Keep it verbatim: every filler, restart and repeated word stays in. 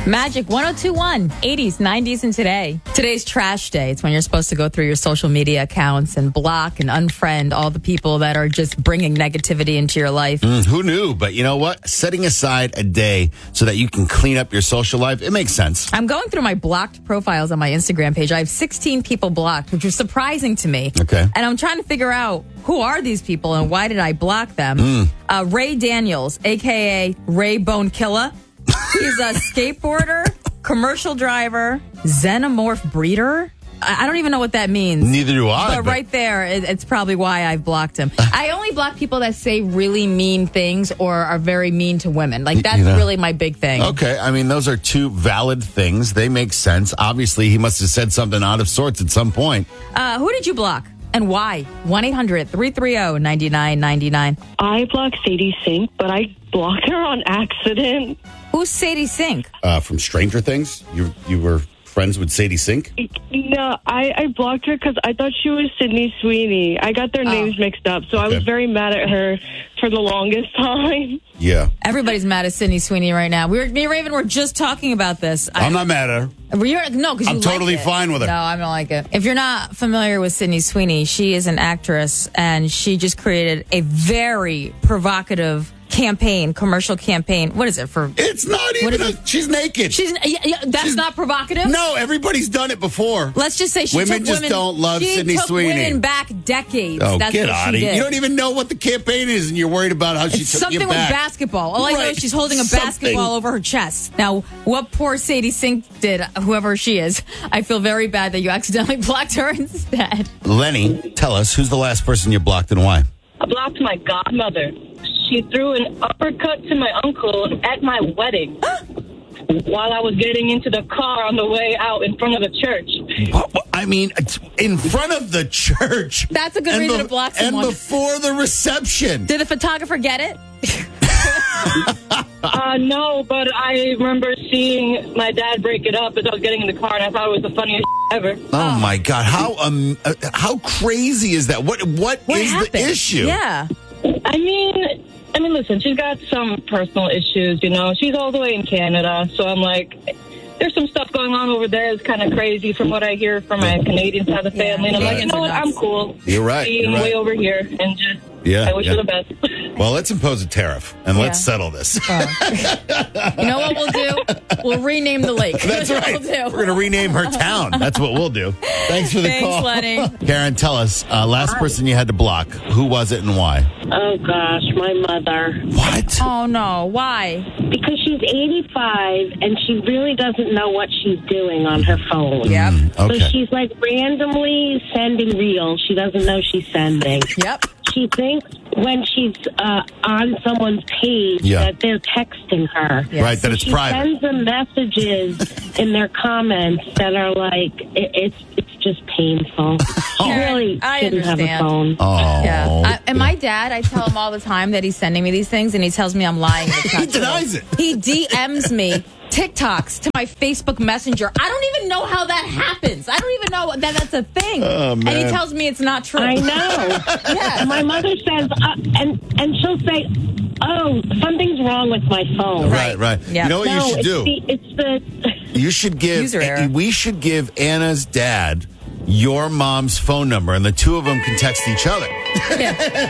Magic one oh two one, eighties, nineties, and today. Today's trash day. It's when you're supposed to go through your social media accounts and block and unfriend all the people that are just bringing negativity into your life. Mm, who knew? But you know what? Setting aside a day so that you can clean up your social life, it makes sense. I'm going through my blocked profiles on my Instagram page. I have sixteen people blocked, which was surprising to me. Okay. And I'm trying to figure out who are these people and why did I block them? Mm. Uh, Ray Daniels, a k a. Ray Bone Killer. He's a skateboarder, commercial driver, xenomorph breeder. I I don't even know what that means. Neither do I. But, but right there, it, it's probably why I've blocked him. I only block people that say really mean things or are very mean to women. Like, that's You know. really my big thing. Okay, I mean, those are two valid things. They make sense. Obviously, he must have said something out of sorts at some point. Uh, who did you block and why? one eight hundred, three three zero, nine nine nine nine. I blocked Sadie Sink, but I blocked her on accident. Who's Sadie Sink? Uh, from Stranger Things, you you were friends with Sadie Sink? No, I, I blocked her because I thought she was Sydney Sweeney. I got their Oh. names mixed up, so I Okay. was very mad at her for the longest time. Yeah. Everybody's mad at Sydney Sweeney right now. We were, me and Raven were just talking about this. I'm not mad at her. Were you, no, because I'm totally fine with her. No, I don't like it. If you're not familiar with Sydney Sweeney, she is an actress, and she just created a very provocative campaign, commercial campaign. What is it for? It's not What even. is A, she's naked. She's yeah, yeah, that's She's- not provocative. no, everybody's done it before. Let's just say she Women took just women, don't love she Sydney took Sweeney. women back decades. Oh, That's get what out she of here. did. You don't even know what the campaign is, and you're worried about how she It's took something you with back. basketball. All I know Right. is she's holding a Something. basketball over her chest. Now, what poor Sadie Sink did, whoever she is, I feel very bad that you accidentally blocked her instead. Lenny, tell us, who's the last person you blocked and why? I blocked my godmother. She threw an uppercut to my uncle at my wedding while I was getting into the car on the way out in front of the church. What- what- I mean, it's in front of the church. That's a good and reason be- to block And someone. before the reception. Did the photographer get it? Uh, no, but I remember seeing my dad break it up as I was getting in the car, and I thought it was the funniest ever. Oh, my God! How um, uh, how crazy is that? What what, What is happened? the issue? Yeah. I mean, I mean, listen, she's got some personal issues, you know. She's all the way in Canada, so I'm like, there's some stuff going on over there that's kind of crazy from what I hear from my Canadian side of the family. And I'm like, you know what, I'm cool. You're right, Being you're right. way over here and just, Yeah, I wish yeah. her the best. Well, let's impose a tariff and let's Yeah. settle this. You know what we'll do? We'll rename the lake. That's what right. We'll do. We're going to rename her town. That's what we'll do. Thanks for the Thanks, call. Lenny. Karen, tell us, uh, last person you had to block. Who was it and why? Oh, gosh, my mother. What? Oh, no. Why? Because she's eighty-five and she really doesn't know what she's doing on her phone. Yep. Okay. So she's like randomly sending reels she doesn't know she's sending. Yep. She thinks when she's uh, on someone's page Yeah. that they're texting her. Yes. Right, that So it's she private. sends them messages in their comments that are like, it, it's it's just painful. She really I shouldn't have a understand. phone. Oh. Yeah. I, and my dad, I tell him all the time that he's sending me these things, and he tells me I'm lying. It's not He denies true. it. He D Ms me TikToks to my Facebook Messenger. I don't even know how that happens. I don't even know that that's a thing. Oh, And he man. tells me it's not true. I know. Yeah. And my mother says, uh, and and she'll say, "Oh, something's wrong with my phone." Right, right. Yeah. You know what No, you should it's do? the it's the You should give. User error. We should give Anna's dad your mom's phone number, and the two of them can text each other.